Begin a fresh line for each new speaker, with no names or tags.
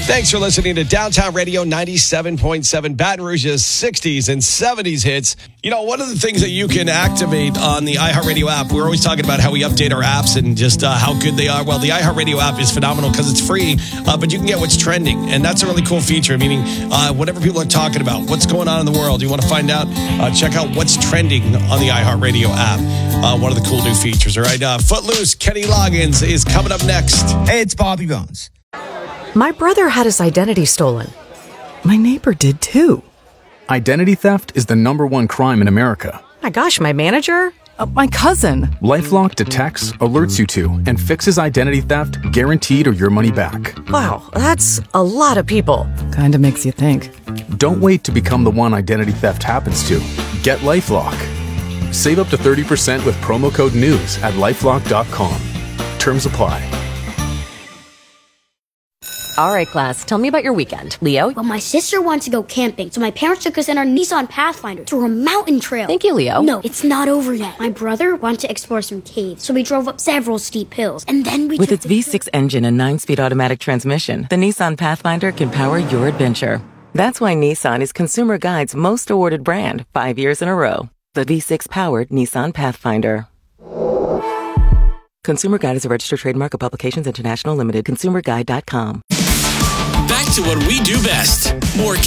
Thanks for listening to Downtown Radio 97.7, Baton Rouge's 60s and 70s hits. You know, one of the things that you can activate on the iHeartRadio app, we're always talking about how we update our apps and just how good they are. Well, the iHeartRadio app is phenomenal because it's free, but you can get what's trending. And that's a really cool feature, meaning whatever people are talking about, what's going on in the world, you want to find out, check out what's trending on the iHeartRadio app. One of the cool new features. All right, Footloose, Kenny Loggins is coming up next.
Hey, it's Bobby Bones.
My brother had his identity stolen. My neighbor did too.
Identity theft is the #1 crime in America.
My gosh, my manager?
My cousin.
LifeLock detects, alerts you to, and fixes identity theft guaranteed or your money back.
Wow, that's a lot of people.
Kinda makes you think.
Don't wait to become the one identity theft happens to. Get LifeLock. Save up to 30% with promo code NEWS at LifeLock.com. Terms apply.
All right, class, tell me about your weekend. Leo?
Well, my sister wanted to go camping, so my parents took us in our Nissan Pathfinder to a mountain trail.
Thank you, Leo.
No, it's not over yet. My brother wanted to explore some caves, so we drove up several steep hills, and then we
With its V6 engine and 9-speed automatic transmission, the Nissan Pathfinder can power your adventure. That's why Nissan is Consumer Guide's most awarded brand 5 years in a row. The V6-powered Nissan Pathfinder. Consumer Guide is a registered trademark of Publications International Limited. ConsumerGuide.com.
Back to what we do best. More